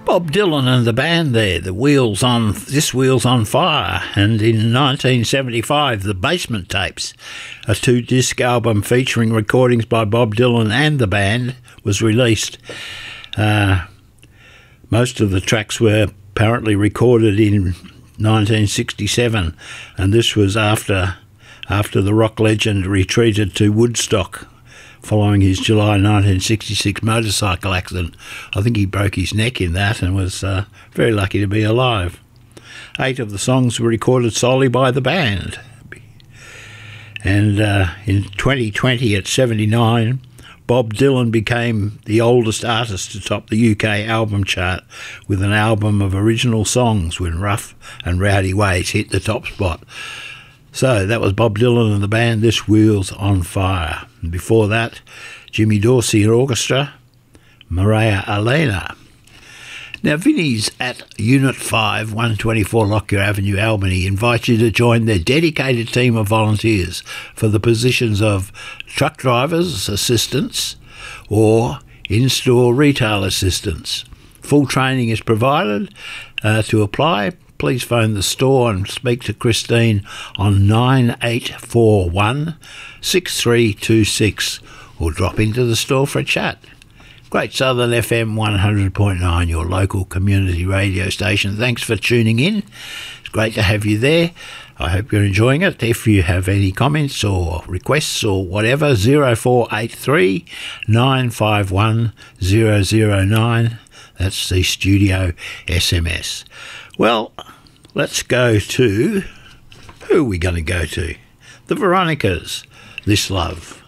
Bob Dylan and the band there, This Wheel's on Fire, and in 1975 the Basement Tapes, a 2-disc album featuring recordings by Bob Dylan and the band, was released. Most of the tracks were apparently recorded in 1967, and this was after the rock legend retreated to Woodstock following his July 1966 motorcycle accident. I think he broke his neck in that and was very lucky to be alive. 8 of the songs were recorded solely by the band. And in 2020, at 79, Bob Dylan became the oldest artist to top the UK album chart with an album of original songs when Rough and Rowdy Ways hit the top spot. So that was Bob Dylan and the band This Wheel's on Fire. And before that, Jimmy Dorsey and Orchestra, Maria Elena. Now, Vinnie's at Unit 5, 124 Lockyer Avenue, Albany, invites you to join their dedicated team of volunteers for the positions of truck drivers, assistants, or in-store retail assistants. Full training is provided. To apply, please phone the store and speak to Christine on 9841 6326 or drop into the store for a chat. Great Southern FM 100.9, your local community radio station. Thanks for tuning in. It's great to have you there. I hope you're enjoying it. If you have any comments or requests or whatever, 0483 951 009. That's the studio SMS. Well, let's go to... Who are we going to go to? The Veronicas. This Love.